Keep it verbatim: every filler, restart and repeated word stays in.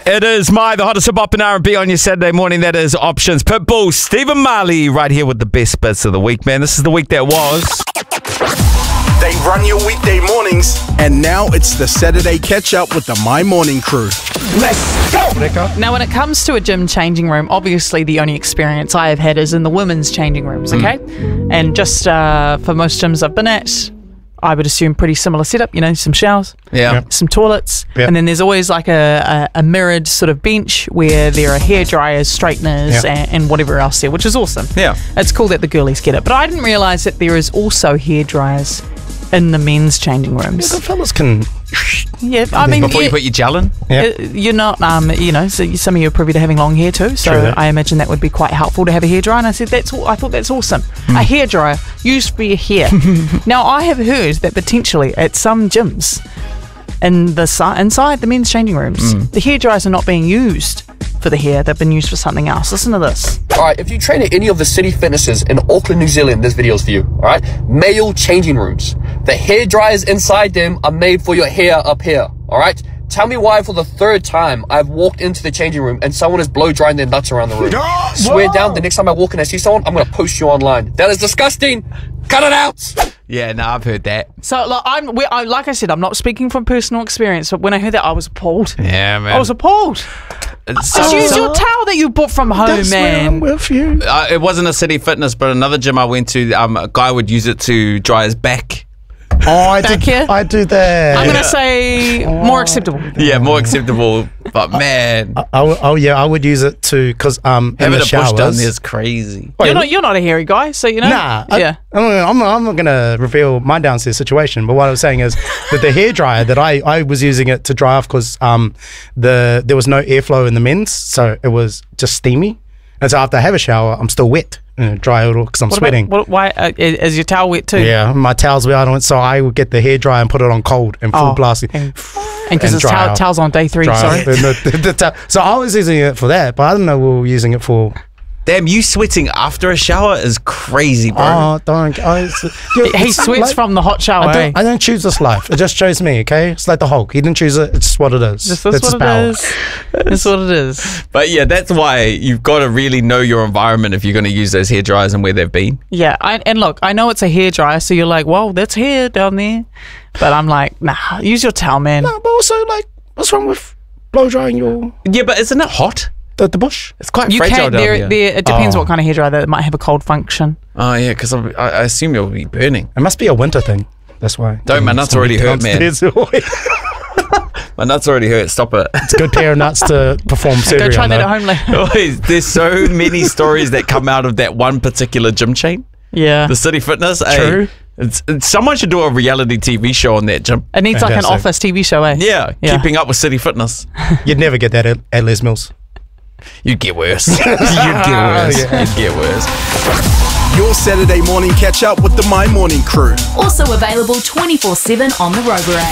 It is my, the hottest hip-hop and R and B on your Saturday morning. That is Options. Pitbull, Stephen Marley, right here with the best bits of the week, man. This is the week that was. They run your weekday mornings. And now it's the Saturday catch-up with the My Morning crew. Let's go! Now, when it comes to a gym changing room, obviously the only experience I have had is in the women's changing rooms, okay? Mm. And just uh, for most gyms I've been at, I would assume pretty similar setup, you know, some showers, yeah, yep. some toilets, yep. and then there's always like a, a, a mirrored sort of bench where there are hair dryers, straighteners, yep. and, and whatever else there, which is awesome. Yeah. It's cool that the girlies get it. But I didn't realise that there is also hair dryers in the men's changing rooms. Yeah, the fellas can... Yeah, I mean... Before yeah, you put your gel in? Yeah. uh, you're not, um, you know, so some of you are privy to having long hair too, so True that. I imagine that would be quite helpful to have a hairdryer. And I said, that's all, I thought that's awesome. Mm. A hairdryer used for your hair. Now, I have heard that potentially at some gyms in the si- inside the men's changing rooms, mm. the hairdryers are not being used for the hair, they've been used for something else. Listen to this. Alright, if you train at any of the city fitnesses in Auckland, New Zealand, this video is for you. Alright, male changing rooms. The hair dryers inside them are made for your hair up here. Alright, tell me why for the third time I've walked into the changing room and someone is blow drying their nuts around the room. Oh, Swear down, the next time I walk in and I see someone, I'm gonna post you online. That is disgusting. Cut it out. Yeah, no, I've heard that. So, like, I'm, we, I, like I said, I'm not speaking from personal experience, but when I heard that, I was appalled. Yeah, man. I was appalled. It's Just so, use your towel that you bought from home, That's where man. I'm with you. uh, it wasn't a city fitness, but another gym I went to, um, a guy would use it to dry his back. Oh, I Back do, here? I do that. I'm going to say more acceptable. Yeah, more acceptable. But man, I, I, oh, yeah, I would use it to, because um, in having the a showers... bush down there is crazy. Wait, You're not, you're not a hairy guy, so you know. Nah, yeah. I, I'm, I'm not going to reveal my downstairs situation, but what I was saying is that the hairdryer that I, I was using it to dry off because um, the there was no airflow in the men's, so it was just steamy. And so after I have a shower, I'm still wet and dry a little because I'm What sweating. About, what, why uh, is your towel wet too? Yeah, my towel's wet on it, so I would get the hairdryer and put it on cold and full Oh, blast. and because it's dry towel, out. towels on day three. Dry Sorry. out. The- the- the towel. So I was using it for that, but I don't know we were using it for. Damn, you sweating after a shower is crazy, bro. Oh, don't. I, it's, He, he sweats like, from the hot shower. I eh? don't, I don't choose this life. It just chose me, okay? It's like the Hulk. He didn't choose it. It's just what it is. This That's is his what it power. is. That's what it is. But yeah, that's why you've got to really know your environment if you're going to use those hair dryers and where they've been. Yeah, I, and look, I know it's a hairdryer, so you're like, well, that's hair down there. But I'm like, nah, use your towel, man. No, but also, like, what's wrong with blow drying your Yeah, but isn't it hot? the, the bush? It's quite You fragile can't, down there, here. there, it depends Oh. what kind of hairdryer that might have a cold function. Oh yeah, because I, I assume you'll be burning. It must be a winter thing. That's why. Don't, my nuts already hurt, man. It's My nuts already hurt. Stop it. a good pair of nuts to perform surgery Go try on, that though. at home later. Always, there's so many stories that come out of that one particular gym chain, Yeah. the City Fitness. True. Hey, it's, it's, someone should do a reality T V show on that gym. It needs like an Fantastic. office T V show, eh? Yeah, Yeah. keeping up with City Fitness. You'd never get that at, at Les Mills. You'd get worse. You'd get worse. Yeah. You'd get worse. Your Saturday morning catch-up with the My Morning crew. Also available twenty-four seven on the Rover app.